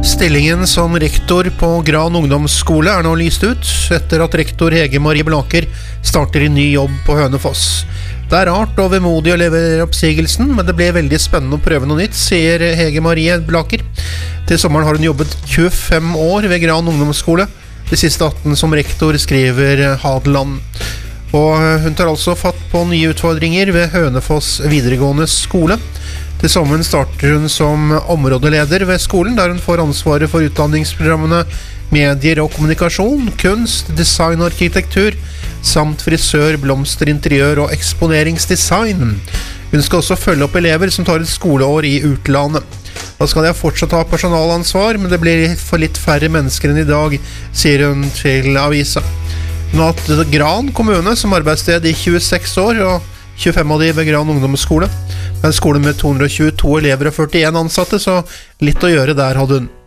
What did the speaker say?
Stillingen som rektor på Gran ungdomsskole er nå lyst ut, etter at rektor Hege Marie Blaker starter i ny jobb på Hønefoss. Det er rart og vemodig å levere oppsigelsen, men det ble veldig spennende å prøve noe nytt, sier Hege Marie Blaker. Til sommeren har hun jobbet 25 år ved Gran ungdomsskole, de siste 18 som rektor, skriver Hadeland. Og hun tar altså fatt på nye utfordringer ved Hønefoss videregående skole. Til sommeren starter hun som områdeleder ved skolen, der hun får ansvaret for utdanningsprogrammene medier og kommunikasjon, kunst, design og arkitektur, samt frisør, blomster, interiør og eksponeringsdesign. Hun skal også følge opp elever som tar et skoleår i utlandet. Da skal jeg fortsatt ha personalansvar, men det blir for litt færre mennesker enn i dag, sier hun til avisa. Hun har hatt Gran kommune som arbeidssted i 26 år, og 25 av de ved Gran ungdomsskole. En skole med 222 elever og 41 ansatte, så litt å gjøre der hadde hun.